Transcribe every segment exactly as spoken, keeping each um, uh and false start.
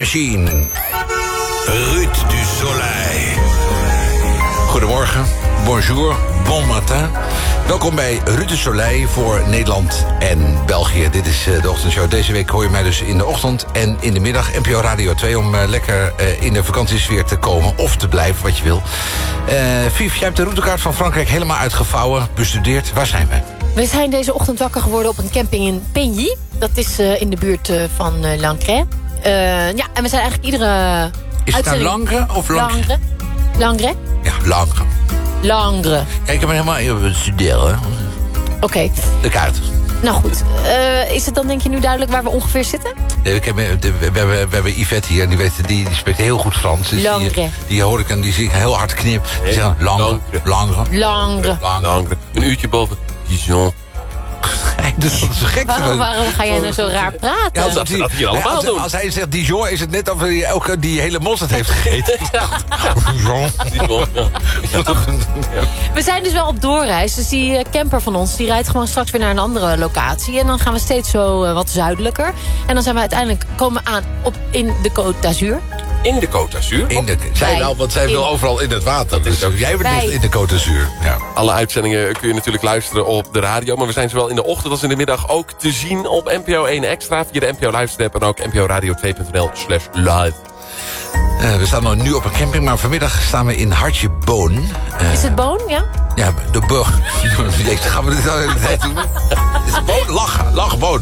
Machine. Ruud du Soleil. Goedemorgen, bonjour, bon matin. Welkom bij Ruud du Soleil voor Nederland en België. Dit is de ochtendshow. Deze week hoor je mij dus in de ochtend en in de middag. N P O Radio twee om uh, lekker uh, in de vakantiesfeer te komen. Of te blijven, wat je wil. Uh, Vief, jij hebt de routekaart van Frankrijk helemaal uitgevouwen, bestudeerd. Waar zijn we? We zijn deze ochtend wakker geworden op een camping in Peigny. Dat is uh, in de buurt uh, van uh, Langres. Uh, ja, en we zijn eigenlijk iedere Is het nou Langres of Langres? Langres. Langres? Ja, Langres. Langres. Kijk, ik heb helemaal even studeren. Oké. Okay. De kaart. Nou goed, uh, is het dan denk je nu duidelijk waar we ongeveer zitten? Nee, ik heb, we, hebben, we hebben Yvette hier en die, weet, die, die spreekt heel goed Frans. Dus Langres. Die, die hoor ik en die zie ik heel hard knip. Die zeggen Langres, Langres. Langres. Langres. Een uurtje boven Dijon. Dus dat is gek. Waarom, waarom ga jij nou zo raar praten? Ja, als, dat, dat hier allemaal als, doen. Als hij zegt Dijon, is het net of hij elke die hele mosterd heeft gegeten. Dijon. Dijon, ja. We zijn dus wel op doorreis. Dus die camper van ons die rijdt gewoon straks weer naar een andere locatie. En dan gaan we steeds zo uh, wat zuidelijker. En dan zijn we uiteindelijk komen aan op in de Côte d'Azur. In de Côte d'Azur? In de, zij wel, want zij wil overal in het water. Dus ook, jij bent niet in de Côte d'Azur. Ja. Alle uitzendingen kun je natuurlijk luisteren op de radio. Maar we zijn zowel in de ochtend als in de middag ook te zien op N P O één Extra. Via de N P O luisterapp en ook N P O Radio twee punt N L slash live. Uh, we staan nu op een camping, maar vanmiddag staan we in Hartje Boon. Uh, is het Boon, ja? Ja, de Boon. Gaan we dit al de hele tijd doen? Is het Boon? Lachen, lachboon.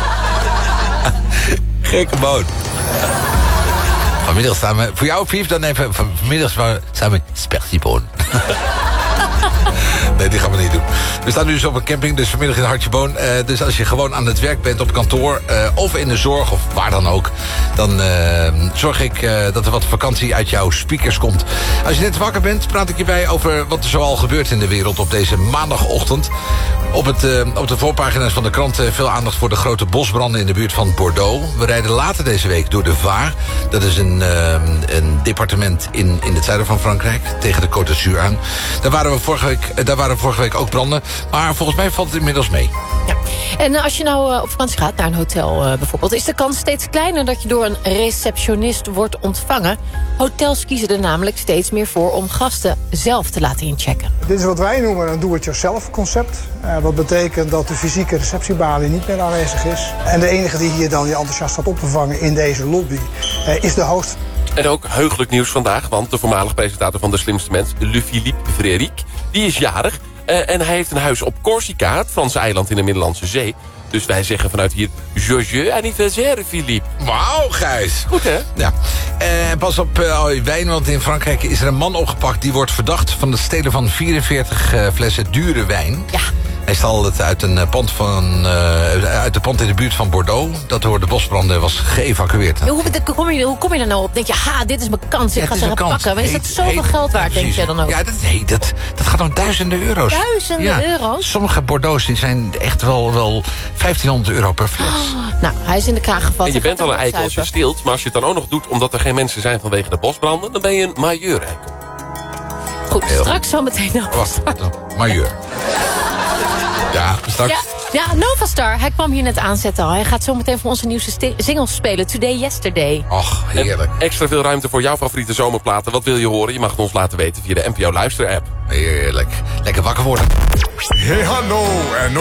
Gekke boon. Vanmiddag staan we... Voor jou, Pief, dan even... Vanmiddag staan we Spersieboon. Nee, die gaan we niet doen. We staan nu dus op een camping, dus vanmiddag in Hartjeboon. Uh, dus als je gewoon aan het werk bent op kantoor... Uh, of in de zorg, of waar dan ook... dan uh, zorg ik uh, dat er wat vakantie uit jouw speakers komt. Als je net wakker bent, praat ik je bij over... wat er zoal gebeurt in de wereld op deze maandagochtend. Op, het, uh, op de voorpagina's van de krant uh, veel aandacht voor de grote bosbranden... in de buurt van Bordeaux. We rijden later deze week door de Var. Dat is een, uh, een departement in, in het zuiden van Frankrijk... tegen de Côte d'Azur aan. Daar waren we vorige week... Uh, daar waren vorige week ook branden. Maar volgens mij valt het inmiddels mee. Ja. En uh, als je nou uh, op vakantie gaat naar een hotel uh, bijvoorbeeld... is de kans steeds kleiner dat je door een receptionist wordt ontvangen. Hotels kiezen er namelijk steeds meer voor om gasten zelf te laten inchecken. Dit is wat wij noemen een do-it-yourself concept. Uh, wat betekent dat de fysieke receptiebalie niet meer aanwezig is. En de enige die hier dan je enthousiast staat op te vangen in deze lobby uh, is de host. En ook heugelijk nieuws vandaag, want de voormalig presentator van De Slimste Mens, Louis-Philippe Frédéric, die is jarig. Uh, en hij heeft een huis op Corsica, het Franse eiland in de Middellandse Zee. Dus wij zeggen vanuit hier, joyeux anniversaire, Philippe. Wauw, Gijs. Goed, hè? Ja. Uh, pas op uh, wijn, want in Frankrijk is er een man opgepakt... die wordt verdacht van het stelen van vierenveertig uh, flessen dure wijn. Ja. Hij stal het uit een pand van, uh, uit de pand in de buurt van Bordeaux... dat door de bosbranden was geëvacueerd. Ja, hoe, kom je, hoe kom je er nou op? Denk je, ha, dit is mijn kans, ik ja, ga ze pakken. Maar is dat heet, zoveel heet, geld waard, ja, denk je dan ook? Ja, dat, nee, dat, dat gaat om duizenden euro's. Duizenden ja. euro's? Sommige Bordeaux's die zijn echt wel, wel vijftienhonderd euro per fles. Oh, nou, hij is in de kraag gevat. En je bent al een eikel als je steelt, maar als je het dan ook nog doet... omdat er geen mensen zijn vanwege de bosbranden... dan ben je een majeur-eikel. Goed, heel straks zo meteen nog. Wacht, majeur. Ja, straks... Ja. Ja, Novastar. Hij kwam hier net aanzetten al. Hij gaat zo meteen voor onze nieuwste singles spelen. Today, Yesterday. Och, heerlijk. En extra veel ruimte voor jouw favoriete zomerplaten. Wat wil je horen? Je mag het ons laten weten via de N P O Luister-app. Heerlijk. Lekker wakker worden. Hey, hallo en